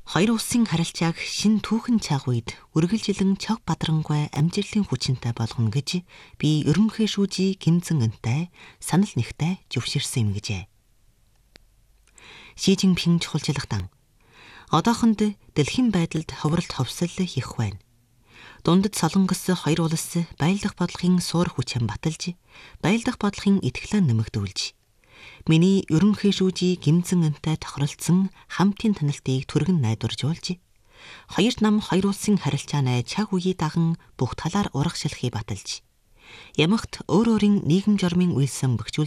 Хоёр улсын харилцааг шин түүхэн цаг үед үргэлжилэн Чог Бадарангуй амжилтын хүчинтэй болгоно гэж би ерөнхий шүүжий Ким Зэн Ынтай санал нэгтэй зөвшөөрсөн юм гэжээ. Ши Жинпин чухалчилгаан. Одоохонд дэлхийн байдалд ховролт ховсол их байна. Дундад Солонгос хоёр улс баялдах бодлогын суур хүчээр баталж, баялдах бодлогын итгэлээ нэмэгдүүлж, миний ерөнхий шүүжий Ким Зэн Ынтай тохиролцсон хамтын танилтыг түргэн найдваржуулж, хоёр нам хоёр улсын харилцааны цаг үеий даган бүх талаар урагшилхий баталж, ямагт өөр өөрийн нийгэм журмын үйлсэн бөхжүүлж